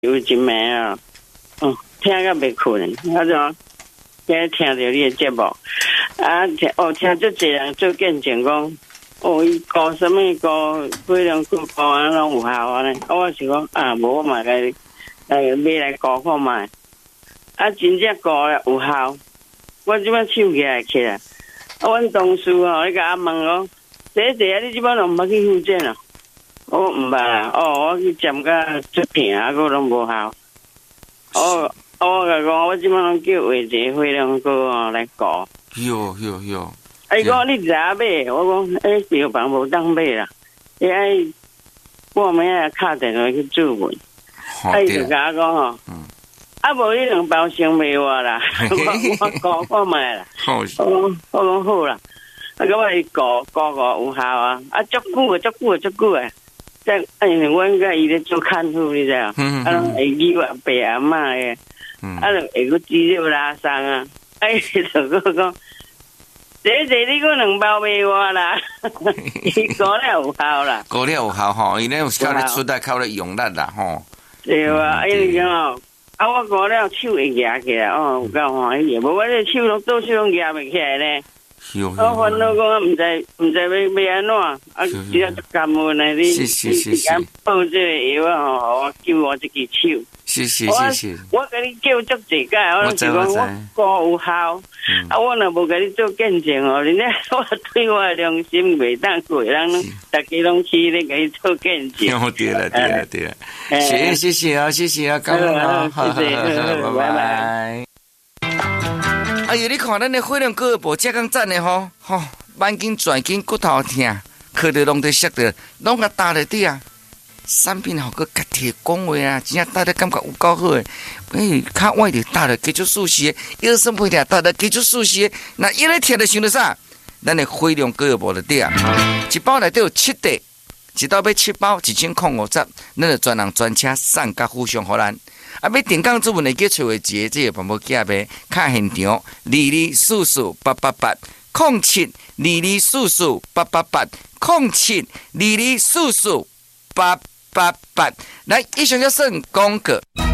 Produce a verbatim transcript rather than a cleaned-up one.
有一暝啊，嗯，听到袂困，我就今听到你的节目，啊，听哦，听足侪人做见证讲，哦，伊搞什么搞非常古搞啊，拢有效安尼。我是讲啊，无我嘛来来买来搞看卖，啊，真正搞了有效，我即摆手起来起来，啊，阮同事吼，你甲我问讲，姐姐啊，你即摆拢毋捌去复健啊？我毋捌啦，哦，我去检甲出片啊，个拢无效。哦，我甲讲，我即摆拢叫画一个飞龙哥哦来搞。 有有有。 啊，伊讲你知影买，我讲诶，药房无当买啦，伊爱半暝啊敲电话去主问，啊，伊就甲我讲吼，啊无你两包先卖我啦，我我搞看卖啦。我讲我讲好啦，啊，咁我伊搞搞个有效啊，啊，足久啊，足久啊，足久啊。在哎，阮甲伊咧做看护，你知啊？啊，会语话白阿嬷诶，啊，会个肌肉拉伤啊，哎，就个讲，姐姐你个两包卖我啦，伊搞了有效啦， 搞了有效吼，伊咧有靠咧出来，靠咧用力啦吼。 对啊，伊讲哦，啊，我搞了手会夹起来，哦，有够欢喜，无我这手拢做手拢夹袂起来咧。我烦恼讲，唔知唔知要要安怎，啊，只要感恩啊！你你敢报这个药啊？吼，我救我这只手。 是是是是。 我甲你叫足一届，我就讲我歌有效，啊，我若无甲你做见证哦，人家我对我的良心袂当过，人大家拢去咧甲你做见证。 对了对了对了，谢谢谢谢啊，谢谢啊，感恩啊， 谢谢，拜拜。 哎呀，你看咱的火龙果无遮咁赞的吼，吼，眼睛、转筋、骨头疼，靠着拢在摔着，拢甲搭在底啊。产品好个家己讲话啊，真正搭得感觉有够好诶。哎，较歪着搭着继续舒适，腰酸背痛搭着继续舒适。那一咧贴着想着啥？咱的火龙果无得底啊，一包内底有七袋，一包要七包，一千块五十，咱就专人专车送甲互相互咱。啊！要定岗主文的，记找个一个这个办无记呗，卡现场二二四四八八八零七二二四四八八八零七二二四四八八八。来，以上就算广告。